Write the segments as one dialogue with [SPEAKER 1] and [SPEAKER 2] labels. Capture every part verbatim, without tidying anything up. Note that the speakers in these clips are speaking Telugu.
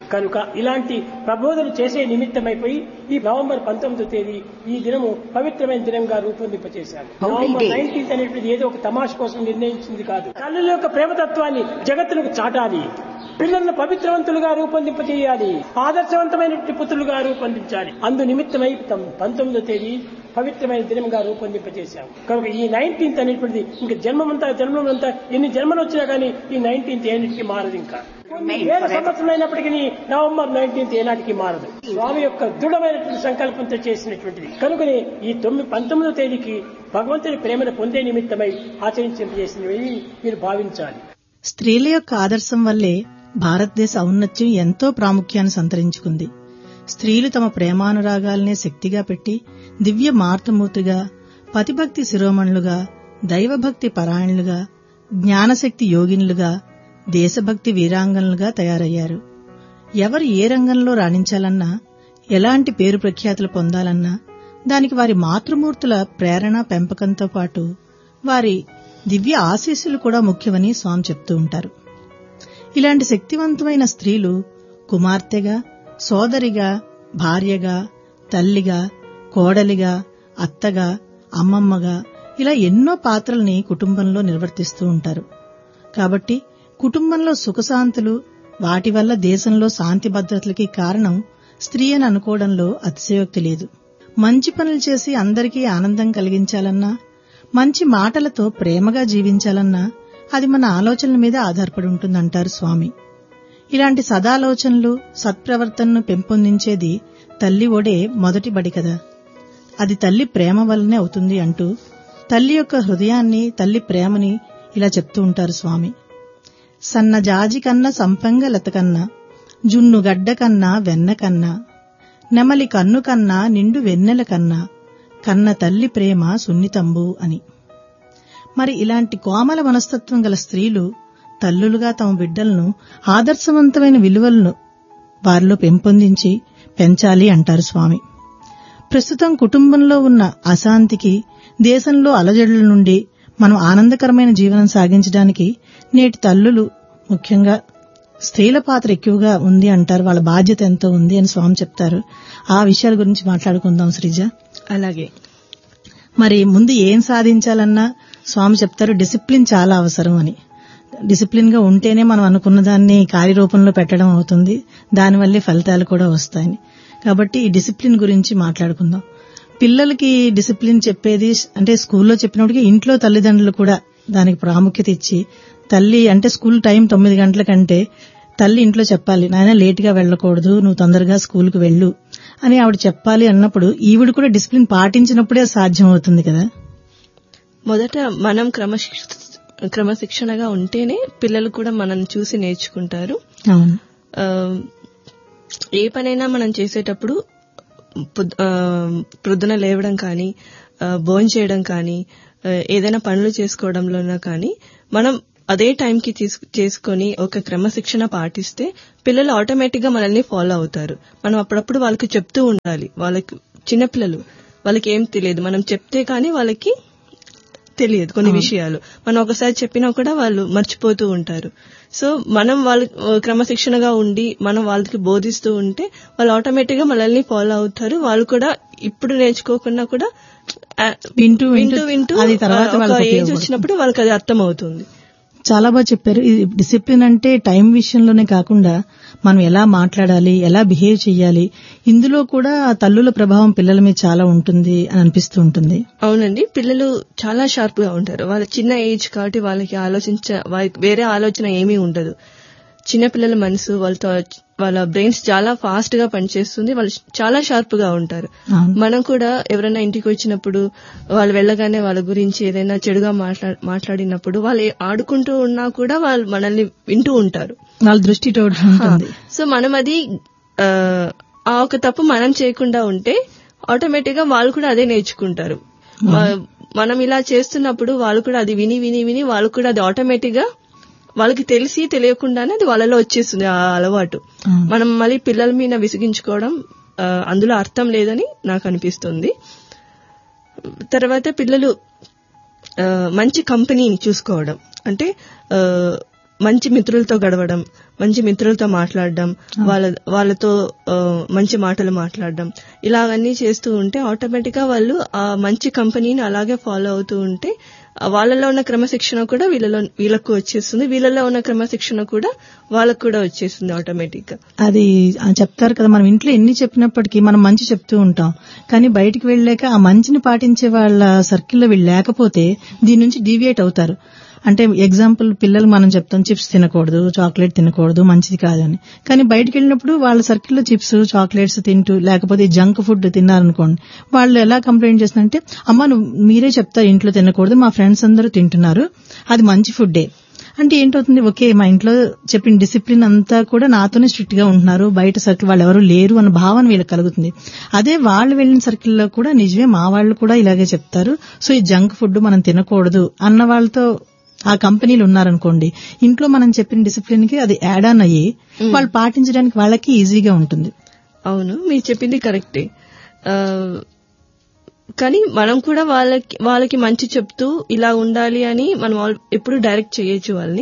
[SPEAKER 1] కనుక ఇలాంటి ప్రబోధన చేసే నిమిత్తమైపోయి ఈ నవంబర్ పంతొమ్మిదో తేదీ ఈ దినము పవిత్రమైన దినంగా రూపొందింపచేశారు. నవంబర్ నైన్టీన్త్ అనేటువంటి ఏదో ఒక తమాష కోసం నిర్ణయించింది కాదు. తల్లుల యొక్క ప్రేమతత్వాన్ని జగత్తులకు చాటాలి, పిల్లలను పవిత్రవంతులుగా రూపొందింపచేయాలి, ఆదర్శవంతమైనటువంటి పుత్రులుగా రూపొందించాలి. అందు నిమిత్తమై పంతొమ్మిదో తేదీ పవిత్రమైన దినంగా రూపొందింపచేశాం. కనుక ఈ నైన్టీన్త్ అనేటువంటిది ఇంకా జన్మమంతా జన్మమంతా ఎన్ని జన్మలు వచ్చినా కానీ ఈ నైన్టీన్త్ ఏనాటికి మారదు. ఇంకా వేల సంవత్సరాలు అయినప్పటికీ నవంబర్ నైన్టీన్త్ ఏనాటికి మారదు. స్వామి యొక్క దృఢమైనటువంటి సంకల్పంతో చేసినటువంటిది. కనుకనే ఈ తొమ్మిది పంతొమ్మిదో తేదీకి భగవంతుని ప్రేమను పొందే నిమిత్తమై ఆచరించేసినవి మీరు భావించాలి.
[SPEAKER 2] స్త్రీల యొక్క ఆదర్శం వల్లే భారతదేశ ఔన్నత్యం ఎంతో ప్రాముఖ్యాన్ని సంతరించుకుంది. స్త్రీలు తమ ప్రేమానురాగాలనే శక్తిగా పెట్టి దివ్య మార్తమూర్తిగా, పతిభక్తి శిరోమణులుగా, దైవభక్తి పరాయణులుగా, జ్ఞానశక్తి యోగినులుగా, దేశభక్తి వీరాంగనులుగా తయారయ్యారు. ఎవరు ఏ రంగంలో రాణించాలన్నా, ఎలాంటి పేరు ప్రఖ్యాతులు పొందాలన్నా దానికి వారి మాతృమూర్తుల ప్రేరణ పెంపకంతో పాటు వారి దివ్య ఆశీస్సులు కూడా ముఖ్యమని స్వామి చెప్తూ ఉంటారు. ఇలాంటి శక్తివంతమైన స్త్రీలు కుమార్తెగా, సోదరిగా, భార్యగా, తల్లిగా, కోడలిగా, అత్తగా, అమ్మమ్మగా ఇలా ఎన్నో పాత్రల్ని కుటుంబంలో నిర్వర్తిస్తూ ఉంటారు. కాబట్టి కుటుంబంలో సుఖశాంతులు, వాటి వల్ల దేశంలో శాంతి భద్రతలకి కారణం స్త్రీ అని అనుకోవడంలో అతిశయోక్తి లేదు. మంచి పనులు చేసి అందరికీ ఆనందం కలిగించాలన్నా, మంచి మాటలతో ప్రేమగా జీవించాలన్నా అది మన ఆలోచనల మీద ఆధారపడి ఉంటుందంటారు స్వామి. ఇలాంటి సదాలోచనలు, సత్ప్రవర్తనను పెంపొందించేది తల్లి ఒడే మొదటి బడి కదా, అది తల్లి ప్రేమ వల్లనే అవుతుంది అంటూ తల్లి యొక్క హృదయాన్ని, తల్లి ప్రేమని ఇలా చెప్తూ ఉంటారు స్వామి. సన్న జాజి కన్నా సంపంగ లత కన్నా, జున్ను గడ్డ కన్నా వెన్న కన్నా, నెమలి కన్ను కన్నా నిండు వెన్నెల కన్నా, కన్న తల్లి ప్రేమ సున్నితంబు అని. మరి ఇలాంటి కోమల మనస్తత్వం గల స్త్రీలు తల్లులుగా తమ బిడ్డలను ఆదర్శవంతమైన విలువలను వారిలో పెంపొందించి పెంచాలి అంటారు స్వామి. ప్రస్తుతం కుటుంబంలో ఉన్న అశాంతికి, దేశంలో అలజడుల నుండి మనం ఆనందకరమైన జీవనం సాగించడానికి నేటి తల్లులు, ముఖ్యంగా స్త్రీల పాత్ర ఎక్కువగా ఉంది అంటారు. వాళ్ళ బాధ్యత ఎంతో ఉంది అని స్వామి చెప్తారు. ఆ విషయాల గురించి మాట్లాడుకుందాం శ్రీజ.
[SPEAKER 3] అలాగే.
[SPEAKER 2] మరి ముందు ఏం సాధించాలన్నా స్వామి చెప్తారు డిసిప్లిన్ చాలా అవసరం అని. డిసిప్లిన్ గా ఉంటేనే మనం అనుకున్న దాన్ని కార్యరూపంలో పెట్టడం అవుతుంది, దానివల్లే ఫలితాలు కూడా వస్తాయని. కాబట్టి ఈ డిసిప్లిన్ గురించి మాట్లాడుకుందాం. పిల్లలకి డిసిప్లిన్ చెప్పేది అంటే స్కూల్లో చెప్పినప్పటికీ ఇంట్లో తల్లిదండ్రులు కూడా దానికి ప్రాముఖ్యత ఇచ్చి, తల్లి అంటే స్కూల్ టైం తొమ్మిది గంటల కంటే తల్లి ఇంట్లో చెప్పాలి, నాయన లేట్ గా వెళ్లకూడదు, నువ్వు తొందరగా స్కూల్ కు వెళ్ళు అని ఆవిడ చెప్పాలి అన్నప్పుడు ఈవిడ కూడా డిసిప్లిన్ పాటించినప్పుడే సాధ్యం అవుతుంది కదా.
[SPEAKER 3] మొదట మనం క్రమశిక్ష క్రమశిక్షణగా ఉంటేనే పిల్లలు కూడా మనం చూసి నేర్చుకుంటారు.
[SPEAKER 2] అవును.
[SPEAKER 3] ఏ పనైనా మనం చేసేటప్పుడు ప్రొద్దున లేవడం కానీ, భోజనం చేయడం కానీ, ఏదైనా పనులు చేసుకోవడంలోనా కానీ మనం అదే టైంకి చేసుకుని ఒక క్రమశిక్షణ పాటిస్తే పిల్లలు ఆటోమేటిక్ గా మనల్ని ఫాలో అవుతారు. మనం అప్పుడప్పుడు వాళ్ళకి చెప్తూ ఉండాలి. వాళ్ళకి చిన్నపిల్లలు, వాళ్ళకి ఏం తెలియదు, మనం చెప్తే కానీ వాళ్ళకి తెలియదు కొన్ని విషయాలు. మనం ఒకసారి చెప్పినా కూడా వాళ్ళు మర్చిపోతూ ఉంటారు. సో మనం వాళ్ళ క్రమశిక్షణగా ఉండి మనం వాళ్ళకి బోధిస్తూ ఉంటే వాళ్ళు ఆటోమేటిక్ గా మనల్ని ఫాలో అవుతారు. వాళ్ళు కూడా ఇప్పుడు నేర్చుకోకుండా కూడా
[SPEAKER 2] వింటూ
[SPEAKER 3] వింటూ వింటూ ఒక ఏజ్ వచ్చినప్పుడు వాళ్ళకి అది అర్థం అవుతుంది.
[SPEAKER 2] చాలా బాగా చెప్పారు. ఈ డిసిప్లిన్ అంటే టైం విషయంలోనే కాకుండా మనం ఎలా మాట్లాడాలి, ఎలా బిహేవ్ చేయాలి, ఇందులో కూడా తల్లుల ప్రభావం పిల్లల మీద చాలా ఉంటుంది అని అనిపిస్తూ ఉంటుంది.
[SPEAKER 3] అవునండి, పిల్లలు చాలా షార్ప్ గా ఉంటారు. వాళ్ళ చిన్న ఏజ్ కాబట్టి వాళ్ళకి ఆలోచించ వేరే ఆలోచన ఏమీ ఉండదు. చిన్నపిల్లల మనసు, వాళ్ళతో వాళ్ళ బ్రెయిన్స్ చాలా ఫాస్ట్ గా పనిచేస్తుంది. వాళ్ళు చాలా షార్ప్ గా ఉంటారు. మనం కూడా ఎవరైనా ఇంటికి వచ్చినప్పుడు వాళ్ళు వెళ్ళగానే వాళ్ళ గురించి ఏదైనా చెడుగా మాట్లాడినప్పుడు వాళ్ళు ఆడుకుంటూ ఉన్నా కూడా వాళ్ళు మనల్ని వింటూ ఉంటారు.
[SPEAKER 2] వాళ్ళ దృష్టి ఉంటుంది.
[SPEAKER 3] సో మనం అది ఆ ఒక తప్పు మనం చేయకుండా ఉంటే ఆటోమేటిక్ గా వాళ్ళు కూడా అదే నేర్చుకుంటారు. మనం ఇలా చేస్తున్నప్పుడు వాళ్ళు కూడా అది విని విని విని వాళ్ళు కూడా అది ఆటోమేటిక్ గా వాళ్ళకి తెలిసి తెలియకుండానే అది వాళ్ళలో వచ్చేస్తుంది ఆ అలవాటు. మనం మళ్ళీ పిల్లల మీద విసిగించుకోవడం అందులో అర్థం లేదని నాకు అనిపిస్తుంది. తర్వాత పిల్లలు మంచి కంపెనీని చూసుకోవడం, అంటే మంచి మిత్రులతో గడవడం, మంచి మిత్రులతో మాట్లాడడం, వాళ్ళ వాళ్ళతో మంచి మాటలు మాట్లాడడం, ఇలాగన్నీ చేస్తూ ఉంటే ఆటోమేటిక్ గా వాళ్ళు ఆ మంచి కంపెనీని అలాగే ఫాలో అవుతూ ఉంటే వాళ్ళలో ఉన్న క్రమశిక్షణ కూడా వీళ్ళలో వీళ్ళకు వచ్చేస్తుంది, వీళ్ళలో ఉన్న క్రమశిక్షణ కూడా వాళ్ళకు కూడా వచ్చేస్తుంది ఆటోమేటిక్ గా.
[SPEAKER 2] అది చెప్తారు కదా, మనం ఇంట్లో ఎన్ని చెప్పినప్పటికీ మనం మంచి చెప్తూ ఉంటాం, కానీ బయటికి వెళ్ళాక ఆ మంచిని పాటించే వాళ్ళ సర్కిల్లో వీళ్ళు లేకపోతే దీని నుంచి డీవియేట్ అవుతారు. అంటే ఎగ్జాంపుల్, పిల్లలు మనం చెప్తాం చిప్స్ తినకూడదు, చాక్లెట్ తినకూడదు, మంచిది కాదని, కానీ బయటకు వెళ్ళినప్పుడు వాళ్ళ సర్కిల్లో చిప్స్ చాక్లెట్స్ తింటూ లేకపోతే జంక్ ఫుడ్ తిన్నారనుకోండి, వాళ్ళు ఎలా కంప్లైంట్ చేస్తారంటే, అమ్మ నువ్వు మీరే చెప్తారు ఇంట్లో తినకూడదు, మా ఫ్రెండ్స్ అందరూ తింటున్నారు, అది మంచి ఫుడ్డే అంటే ఏంటవుతుంది, ఓకే మా ఇంట్లో చెప్పిన డిసిప్లిన్ అంతా కూడా నాతోనే స్ట్రిక్ట్ గా ఉంటున్నారు, బయట సర్కిల్ వాళ్ళు ఎవరు లేరు అన్న భావన వీళ్ళకి కలుగుతుంది. అదే వాళ్ళు వెళ్ళిన సర్కిల్లో కూడా నిజమే మా వాళ్ళు కూడా ఇలాగే చెప్తారు, సో ఈ జంక్ ఫుడ్ మనం తినకూడదు అన్న వాళ్ళతో ఆ కంపెనీలు ఉన్నారనుకోండి, ఇంట్లో మనం చెప్పిన డిసిప్లిన్ కి అది యాడ్ ఆన్ అయ్యి వాళ్ళు పాటించడానికి వాళ్ళకి ఈజీగా ఉంటుంది.
[SPEAKER 3] అవును, మీరు చెప్పింది కరెక్టే. కానీ మనం కూడా వాళ్ళకి వాళ్ళకి మంచి చెప్తూ ఇలా ఉండాలి అని మనం ఎప్పుడు డైరెక్ట్ చేయొచ్చు వాళ్ళని.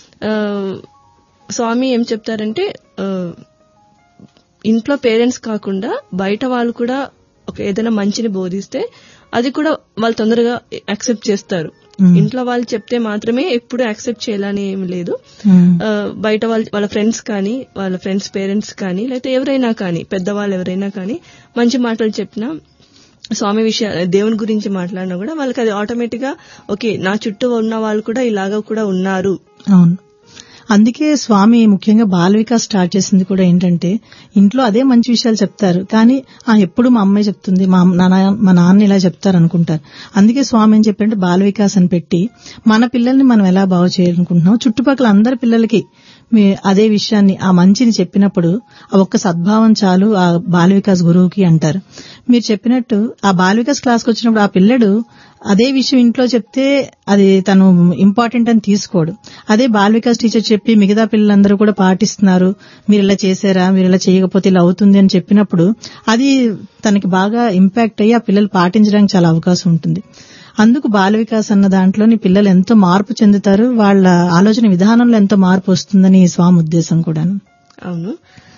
[SPEAKER 3] స్వామి ఏం చెప్తారంటే, ఇంట్లో పేరెంట్స్ కాకుండా బయట వాళ్ళు కూడా ఒక ఏదైనా మంచిని బోధిస్తే అది కూడా వాళ్ళు తొందరగా యాక్సెప్ట్ చేస్తారు. ఇంట్లో వాళ్ళు చెప్తే మాత్రమే ఎప్పుడు యాక్సెప్ట్ చేయాలని ఏమి లేదు. బయట వాళ్ళ వాళ్ళ ఫ్రెండ్స్ కానీ, వాళ్ళ ఫ్రెండ్స్ పేరెంట్స్ కానీ, లేకపోతే ఎవరైనా కానీ, పెద్దవాళ్ళు ఎవరైనా కానీ మంచి మాటలు చెప్పినా, స్వామి విషయ దేవుని గురించి మాట్లాడినా కూడా వాళ్ళకి అది ఆటోమేటిక్ గా ఓకే నా చుట్టూ ఉన్న వాళ్ళు కూడా ఇలాగా కూడా ఉన్నారు.
[SPEAKER 2] అవును, అందుకే స్వామి ముఖ్యంగా బాల వికాస్ స్టార్ట్ చేసింది కూడా ఏంటంటే, ఇంట్లో అదే మంచి విషయాలు చెప్తారు, కానీ ఆ ఎప్పుడు మా అమ్మాయి చెప్తుంది, మా మా నాన్న ఇలా చెప్తారు అనుకుంటారు. అందుకే స్వామి ఏం చెప్పారంటే బాల వికాస్ అని పెట్టి మన పిల్లల్ని మనం ఎలా బాగు చేయాలనుకుంటున్నాం, చుట్టుపక్కల అందరి పిల్లలకి అదే విషయాన్ని ఆ మంచిని చెప్పినప్పుడు ఆ ఒక్క సద్భావం చాలు ఆ బాల వికాస్ గురువుకి అంటారు. మీరు చెప్పినట్టు ఆ బాల వికాస్ క్లాస్కి వచ్చినప్పుడు ఆ పిల్లడు అదే విషయం ఇంట్లో చెప్తే అది తను ఇంపార్టెంట్ అని తీసుకోడు. అదే బాల వికాస్ టీచర్ చెప్పి మిగతా పిల్లలందరూ కూడా పాటిస్తున్నారు, మీరు ఇలా చేశారా, మీరు ఇలా చేయకపోతే ఇలా అవుతుంది అని చెప్పినప్పుడు అది తనకి బాగా ఇంపాక్ట్ అయ్యి ఆ పిల్లలు పాటించడానికి చాలా అవకాశం ఉంటుంది. అందుకు బాల వికాస్ అన్న దాంట్లోని పిల్లలు ఎంతో మార్పు చెందుతారు, వాళ్ళ ఆలోచన విధానంలో ఎంతో మార్పు వస్తుందని స్వామి ఉద్దేశం కూడా.
[SPEAKER 3] అవును,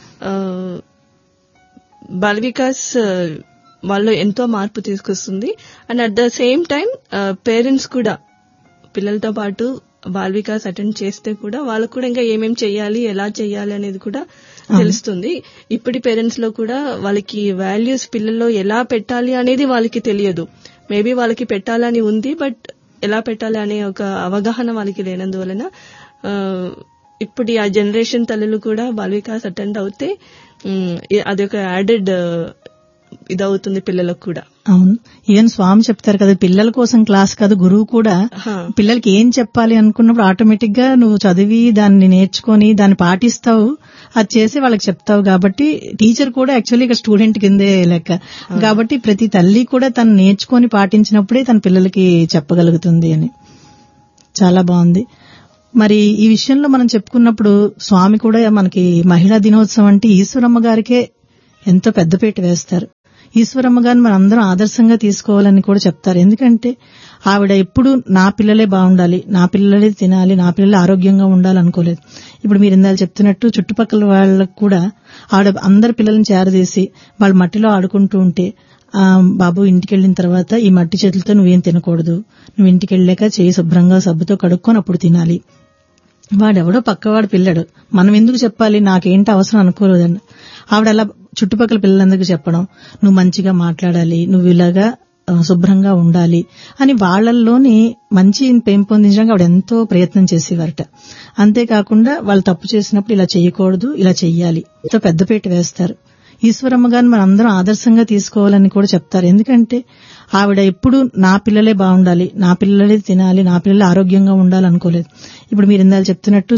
[SPEAKER 3] బాల వికాస్ వాళ్ళు ఎంతో మార్పు తీసుకొస్తుంది. And at the same time parents కూడా పిల్లలతో పాటు బాల వికాస్ అటెండ్ చేస్తే కూడా వాళ్ళకు కూడా ఇంకా ఏమేం చెయ్యాలి, ఎలా చెయ్యాలి అనేది కూడా తెలుస్తుంది. ఇప్పటి పేరెంట్స్ లో కూడా వాళ్ళకి వాల్యూస్ పిల్లల్లో ఎలా పెట్టాలి అనేది వాళ్ళకి తెలియదు. మేబీ వాళ్ళకి పెట్టాలని ఉంది, బట్ ఎలా పెట్టాలి అనే ఒక అవగాహన వాళ్ళకి లేనందువలన ఇప్పుడు ఆ జనరేషన్ తల్లులు కూడా బాల వికాస్ అటెండ్ అవుతే అదొక యాడెడ్ ఇదవుతుంది పిల్లలకు కూడా.
[SPEAKER 2] అవును, ఈవెన్ స్వామి చెప్తారు కదా, పిల్లల కోసం క్లాస్ కాదు, గురువు కూడా పిల్లలకి ఏం చెప్పాలి అనుకున్నప్పుడు ఆటోమేటిక్ గా నువ్వు చదివి దాన్ని నేర్చుకొని దాన్ని పాటిస్తావు, అది చేసి వాళ్ళకి చెప్తావు. కాబట్టి టీచర్ కూడా యాక్చువల్లీ ఇక స్టూడెంట్ కిందే లెక్క. కాబట్టి ప్రతి తల్లి కూడా తను నేర్చుకొని పాటించినప్పుడే తన పిల్లలకి చెప్పగలుగుతుంది అని. చాలా బాగుంది. మరి ఈ విషయంలో మనం చెప్పుకున్నప్పుడు స్వామి కూడా మనకి మహిళా దినోత్సవం అంటే ఈశ్వరమ్మ గారికే ఎంతో పెద్దపీట వేస్తారు. ఈశ్వరమ్మ గారిని మనం అందరం ఆదర్శంగా తీసుకోవాలని కూడా చెప్తారు. ఎందుకంటే ఆవిడ ఎప్పుడు నా పిల్లలే బాగుండాలి, నా పిల్లలే తినాలి, నా పిల్లలు ఆరోగ్యంగా ఉండాలి అనుకోలేదు. ఇప్పుడు మీరు ఇందాక చెప్తున్నట్టు చుట్టుపక్కల వాళ్ళకు కూడా ఆవిడ అందరి పిల్లల్ని చేరదీసి వాళ్ళు మట్టిలో ఆడుకుంటూ ఉంటే, బాబు ఇంటికి వెళ్లిన తర్వాత ఈ మట్టి చేతులతో నువ్వేం తినకూడదు, నువ్వు ఇంటికి వెళ్ళాక చేయి శుభ్రంగా సబ్బుతో కడుక్కొని అప్పుడు తినాలి, వాడెవడో పక్కవాడు పిల్లడు మనం ఎందుకు చెప్పాలి, నాకేంటి అవసరం అనుకోలేదండి. ఆవిడ అలా చుట్టుపక్కల పిల్లలందరికీ చెప్పడం, నువ్వు మంచిగా మాట్లాడాలి, నువ్వు ఇలాగా శుభ్రంగా ఉండాలి అని వాళ్ళల్లోని మంచి పెంపొందించడానికి ఆవిడ ఎంతో ప్రయత్నం చేసేవారట. అంతేకాకుండా వాళ్ళు తప్పు చేసినప్పుడు ఇలా చేయకూడదు, ఇలా చెయ్యాలి, ఎంతో పెద్దపీట వేస్తారు. ఈశ్వరమ్మ గారిని మనం అందరం ఆదర్శంగా తీసుకోవాలని కూడా చెప్తారు. ఎందుకంటే ఆవిడ ఎప్పుడు నా పిల్లలే బాగుండాలి, నా పిల్లలే తినాలి, నా పిల్లలు ఆరోగ్యంగా ఉండాలి అనుకోలేదు. ఇప్పుడు మీరు ఇందాక చెప్తున్నట్టు